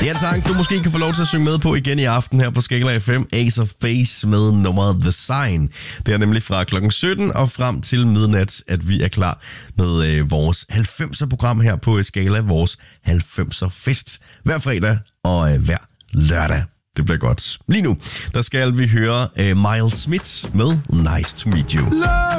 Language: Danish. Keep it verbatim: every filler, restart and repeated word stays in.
Ja, en sang, du måske kan få lov til at synge med på igen i aften her på Skala F M. Ace of Base med nummeret The Sign. Det er nemlig fra klokken sytten og frem til midnat, at vi er klar med øh, vores halvfemser-program her på Skala. Vores halvfemser-fest hver fredag og øh, hver lørdag. Det bliver godt. Lige nu, der skal vi høre øh, Miles Smith med Nice to Meet You.